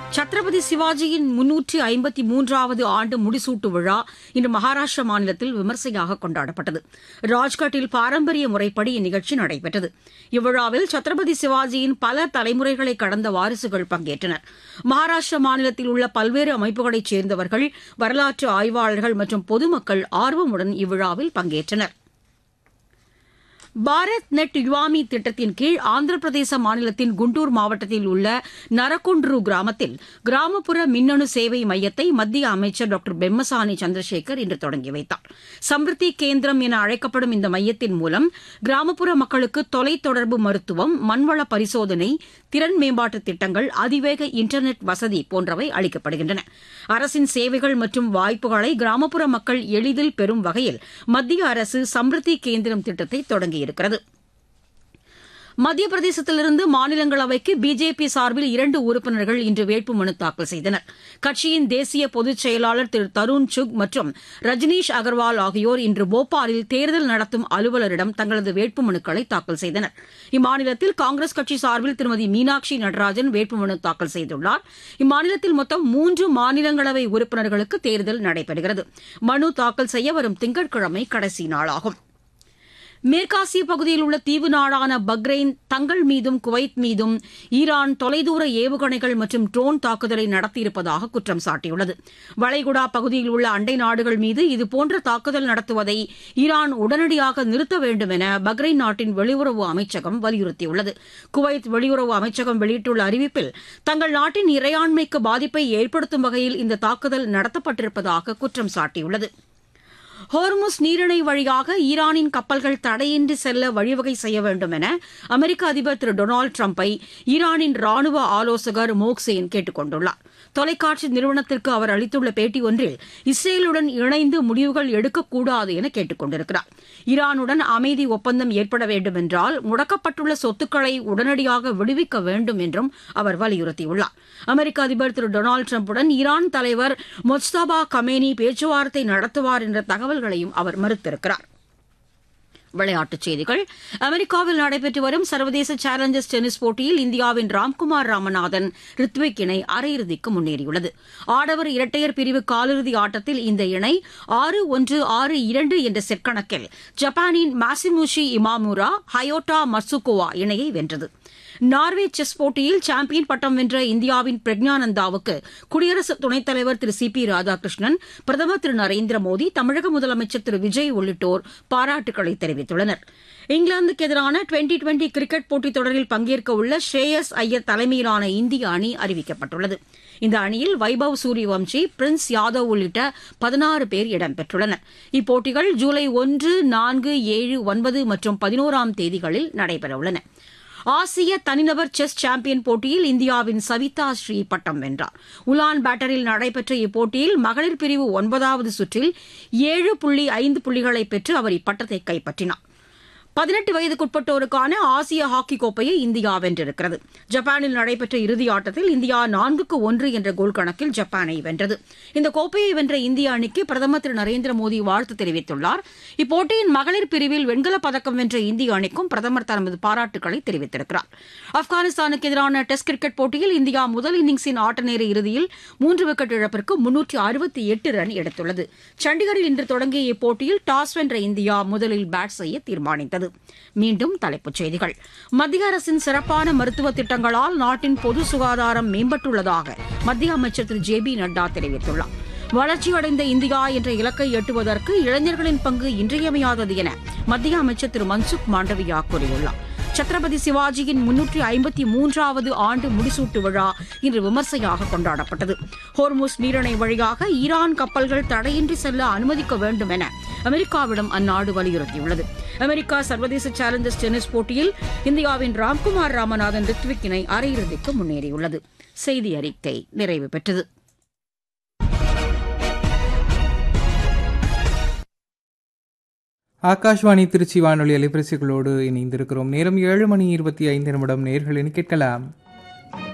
சத்ரபதி சிவாஜியின் 353வது ஆண்டு முடிசூட்டு விழா இன்று மகாராஷ்டிரா மாநிலத்தில் விமர்சையாக கொண்டாடப்பட்டது. ராஜ்கட்டில் பாரம்பரிய முறைப்படி இந்நிகழ்ச்சி நடைபெற்றது. இவ்விழாவில் சத்ரபதி சிவாஜியின் பல தலைமுறைகளை கடந்த வாரிசுகள் பங்கேற்றனர். மகாராஷ்டிரா மாநிலத்தில் உள்ள பல்வேறு அமைப்புகளைச் சேர்ந்தவர்கள், வரலாற்று ஆய்வாளர்கள் மற்றும் பொதுமக்கள் ஆர்வமுடன் இவ்விழாவில் பங்கேற்றனர். பாரத் நெட் யுவாமி திட்டத்தின் கீழ் ஆந்திர பிரதேச மாநிலத்தின் குண்டூர் மாவட்டத்தில் உள்ள நரகுண்ட்ரு கிராமத்தில் கிராமப்புற மின்னணு சேவை மையத்தை மத்திய அமைச்சர் டாக்டர் பெம்மசானி சந்திரசேகர் இன்று தொடங்கி வைத்தார். சம்ருத்தி கேந்திரம் என அழைக்கப்படும் இந்த மையத்தின் மூலம் கிராமப்புற மக்களுக்கு தொலைத்தொடர்பு மருத்துவம், மண்வள பரிசோதனை, திறன் மேம்பாட்டு திட்டங்கள், அதிவேக இன்டர்நெட் வசதி போன்றவை அளிக்கப்படுகின்றன. அரசின் சேவைகள் மற்றும் வாய்ப்புகளை கிராமப்புற மக்கள் எளிதில் பெறும் வகையில் மத்திய அரசு சம்ருத்தி கேந்திரம் திட்டத்தை தொடங்கி இருக்கிறது. மத்திய பிரதேசத்திலிருந்து மாநிலங்களவைக்கு பிஜேபி சார்பில் 2 உறுப்பினர்கள் இன்று வேட்புமனு தாக்கல் செய்தனர். கட்சியின் தேசிய பொதுச் செயலாளர் திரு தருண் சுக் மற்றும் ரஜினீஷ் அகர்வால் ஆகியோர் இன்று போபாலில் தேர்தல் நடத்தும் அலுவலரிடம் தங்களது வேட்புமனுக்களை தாக்கல் செய்தனர். இம்மாநிலத்தில் காங்கிரஸ் கட்சி சார்பில் திருமதி மீனாட்சி நடராஜன் வேட்புமனு தாக்கல் செய்துள்ளார். இம்மாநிலத்தில் மொத்தம் 3 மாநிலங்களவை உறுப்பினர்களுக்கு தேர்தல் நடைபெறுகிறது. மனு தாக்கல் செய்ய வரும் திங்கட்கிழமை கடைசி நாளாகும். மேற்காசிய பகுதியில் உள்ள தீவு நாடான பக்ரைன் தங்கள் மீதும் குவைத் மீதும் ஈரான் தொலைதூர ஏவுகணைகள் மற்றும் ட்ரோன் தாக்குதலை நடத்தியிருப்பதாக குற்றம் சாட்டியுள்ளது. வளைகுடா பகுதியில் உள்ள அண்டை நாடுகள் மீது இதுபோன்ற தாக்குதல் நடத்துவதை ஈரான் உடனடியாக நிறுத்த வேண்டும் என பக்ரைன் நாட்டின் வெளியுறவு அமைச்சகம் வலியுறுத்தியுள்ளது. குவைத் வெளியுறவு அமைச்சகம் வெளியிட்டுள்ள அறிவிப்பில் தங்கள் நாட்டின் இறையாண்மைக்கு பாதிப்பை ஏற்படுத்தும் வகையில் இந்த தாக்குதல் நடத்தப்பட்டிருப்பதாக குற்றம் சாட்டியுள்ளது. ஹோர்முஸ் நீரிணை வழியாக ஈரானின் கப்பல்கள் தடையின்றி செல்ல வழிவகை செய்ய வேண்டும் என அமெரிக்க அதிபர் திரு டொனால்டு டிரம்பை ஈரானின் ராணுவ ஆலோசகர் மோக்சேன் கேட்டுக் கொண்டுள்ளார். தொலைக்காட்சி நிறுவனத்திற்கு அவர் அளித்துள்ள பேட்டி ஒன்றில் இஸ்ரேலுடன் இணைந்து முடிவுகள் எடுக்கக்கூடாது என கேட்டுக் கொண்டிருக்கிறார். ஈரானுடன் அமைதி ஒப்பந்தம் ஏற்பட வேண்டும் என்றால் முடக்கப்பட்டுள்ள சொத்துக்களை உடனடியாக விடுவிக்க வேண்டும் என்றும் அவர் வலியுறுத்தியுள்ளார். அமெரிக்க அதிபர் திரு டொனால்டு டிரம்புடன் ஈரான் தலைவர் மொஜ்தபா கமேனி பேச்சுவார்த்தை நடத்துவார் என்ற தகவல்களையும் அவர் மறுத்திருக்கிறார். விளையாட்டுச் செய்திகள். அமெரிக்காவில் நடைபெற்று வரும் சர்வதேச சேலஞ்சர்ஸ் டென்னிஸ் போட்டியில் இந்தியாவின் ராம்குமார் ராமநாதன், ரித்விக் இணை அரையிறுதிக்கு முன்னேறியுள்ளது. ஆடவர் இரட்டையர் பிரிவு காலிறுதி ஆட்டத்தில் இந்த இணை 6-1, 6-2 என்ற செட் கணக்கில் ஜப்பானின் மாசிமுஷி இமாமுரா, ஹயோட்டா மட்சுகோவா இணையை வென்றது. நார்வே செஸ் போட்டியில் சாம்பியன் பட்டம் வென்ற இந்தியாவின் பிரக்ஞானந்தாவுக்கு குடியரசு துணைத் தலைவர் திரு சி.பி. ராதாகிருஷ்ணன், பிரதமர் திரு நரேந்திர மோடி, தமிழக முதலமைச்சர் திரு விஜய் உள்ளிட்டோர் பாராட்டுக்களை தெரிவித்துள்ளனர். இங்கிலாந்துக்கு எதிரான 2020 கிரிக்கெட் போட்டித் தொடரில் பங்கேற்க உள்ள ஸ்ரேயஸ் ஐயர் தலைமையிலான இந்திய அணி அறிவிக்கப்பட்டுள்ளது. இந்த அணியில் வைபவ் சூரியவம்சி, பிரின்ஸ் யாதவ் உள்ளிட்ட 16 பேர் இடம்பெற்றுள்ளனர். இப்போட்டிகள் ஜூலை 1, 4, 7, 9 மற்றும் 11ஆம் தேதிகளில் நடைபெறவுள்ளன. ஆசிய தனிநபர் செஸ் சாம்பியன் போட்டியில் இந்தியாவின் சவிதா ஸ்ரீ பட்டம் வென்றார். உலான் பேட்டரில் நடைபெற்ற இப்போட்டியில் மகளிர் பிரிவு 9வது சுற்றில் 7.5 புள்ளிகளை பெற்று அவர் இப்பட்டத்தை கைப்பற்றினார். 18 வயதுக்குட்பட்டோருக்கான ஆசிய ஹாக்கி கோப்பையை இந்தியா வென்றிருக்கிறது. ஜப்பானில் நடைபெற்ற இறுதி ஆட்டத்தில் இந்தியா 4-1 என்ற கோல் கணக்கில் ஜப்பானை வென்றது. இந்த கோப்பையை வென்ற இந்திய அணிக்கு பிரதமர் திரு நரேந்திர மோடி வாழ்த்து தெரிவித்துள்ளார். இப்போட்டியின் மகளிர் பிரிவில் வெண்கலப் பதக்கம் வென்ற இந்திய அணிக்கும் பிரதமர் தமது பாராட்டுக்களை தெரிவித்திருக்கிறார். ஆப்கானிஸ்தானுக்கு எதிரான டெஸ்ட் கிரிக்கெட் போட்டியில் இந்தியா முதல் இன்னிங்ஸின் ஆட்டநேர இறுதியில் 3 விக்கெட் இழப்பிற்கு 368 ரன் எடுத்துள்ளது. சண்டிகரில் இன்று தொடங்கிய இப்போட்டியில் டாஸ் வென்ற இந்தியா முதலில் பேட் செய்ய தீர்மானித்தது. மீண்டும் தலைப்புச் செய்திகள். மத்திய அரசின் சிறப்பான மருத்துவ திட்டங்களால் நாட்டின் பொது சுகாதாரம் மேம்பட்டுள்ளதாக மத்திய அமைச்சர் திரு ஜே.பி. நட்டா தெரிவித்துள்ளார். வளர்ச்சியடைந்த இந்தியா என்ற இலக்கை எட்டுவதற்கு இளைஞர்களின் பங்கு இன்றியமையாதது என மத்திய அமைச்சர் திரு மன்சுக் மாண்டவியா கூறியுள்ளார். சத்ரபதி சிவாஜியின் 353வது ஆண்டு முடிசூட்டு விழா இன்று விமர்சையாக கொண்டாடப்பட்டது. ஹோர்முஸ் நீரிணை வழியாக ஈரான் கப்பல்கள் தடையின்றி செல்ல அனுமதிக்க வேண்டும் என அமெரிக்காவிடம் அந்நாடு வலியுறுத்தியுள்ளது. அமெரிக்கா சர்வதேச சேலஞ்சர்ஸ் டென்னிஸ் போட்டியில் இந்தியாவின் ராம்குமார் ராமநாதன், ரித்விக் இணை அரையிறுதிக்கு முன்னேறியுள்ளது. செய்தி அறிக்கை நிறைவு பெற்றது. ஆகாஷ்வாணி திருச்சி வானொலி அலைவரிசைகளோடு இணைந்திருக்கிறோம். நேரம் 7 மணி 25 நிமிடம். நேயர்கள் கேட்கலாம்